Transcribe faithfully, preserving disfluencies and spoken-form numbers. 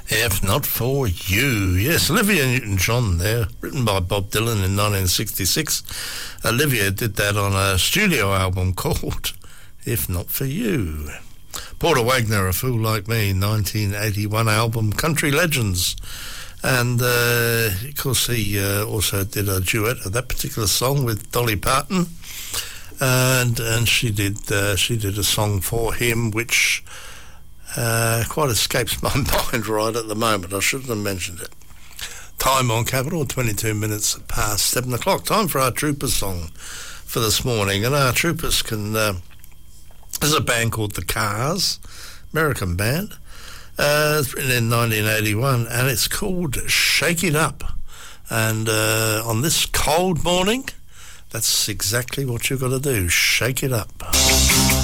If Not For You. Yes, Olivia Newton-John there, written by Bob Dylan in nineteen sixty-six. Olivia did that on a studio album called If Not For You. Porter Wagner, A Fool Like Me, nineteen eighty-one album, Country Legends. And, uh, of course, he uh, also did a duet of that particular song with Dolly Parton. And and she did uh, she did a song for him which uh, quite escapes my mind right at the moment. I shouldn't have mentioned it. Time on Capital, twenty-two minutes past seven o'clock. Time for our Troopers song for this morning. And our Troopers can... Uh, there's a band called The Cars, American band. Uh, it's written in nineteen eighty-one, and it's called Shake It Up. And uh, on this cold morning... that's exactly what you've got to do. Shake it up.